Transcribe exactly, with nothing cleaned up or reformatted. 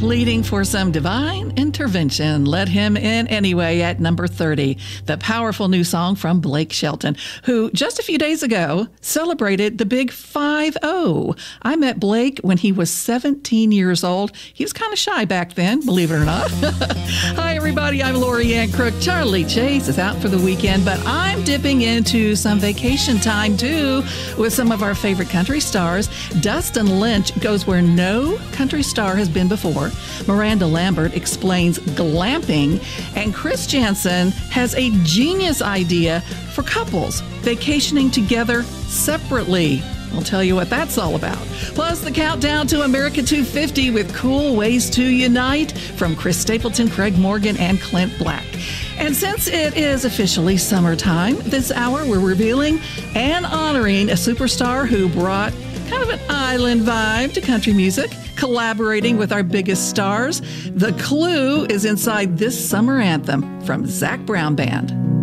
pleading for some divine intervention. Let him in anyway at number thirty. The powerful new song from Blake Shelton, who just a few days ago celebrated the big five oh. I met Blake when he was seventeen years old. He was kind of shy back then, believe it or not. Hi, everybody. I'm Lori Ann Crook. Charlie Chase is out for the weekend, but I'm dipping into some vacation time, too, with some of our favorite country stars. Dustin Lynch goes where no country star has been before. Miranda Lambert explains glamping. And Chris Jansen has a genius idea for couples vacationing together separately. I'll tell you what that's all about. Plus, the countdown to America two fifty with cool ways to unite from Chris Stapleton, Craig Morgan, and Clint Black. And since it is officially summertime, this hour we're revealing and honoring a superstar who brought kind of an island vibe to country music, collaborating with our biggest stars. The clue is inside this summer anthem from Zac Brown Band.